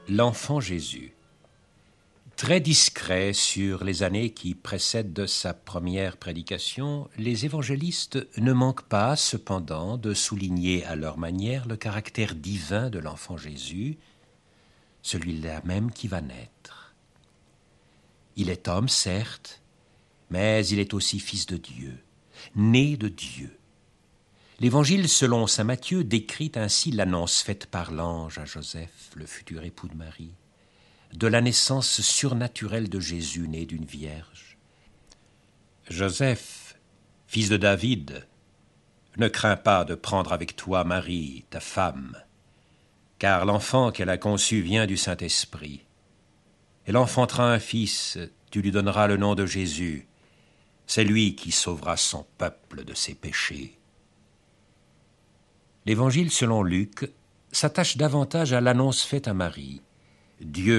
L'enfant Jésus. Très discret sur les années qui précèdent sa première prédication, les évangélistes ne manquent pas, cependant, de souligner à leur manière le caractère divin de l'enfant Jésus, celui-là même qui va naître. Il est homme, certes, mais il est aussi fils de Dieu, né de Dieu. L'Évangile, selon saint Matthieu, décrit ainsi l'annonce faite par l'ange à Joseph, le futur époux de Marie, de la naissance surnaturelle de Jésus, né d'une vierge. Joseph, fils de David, ne crains pas de prendre avec toi Marie, ta femme, car l'enfant qu'elle a conçu vient du Saint-Esprit. Elle enfantera un fils, tu lui donneras le nom de Jésus. C'est lui qui sauvera son peuple de ses péchés. L'Évangile selon Luc s'attache davantage à l'annonce faite à Marie. Dieu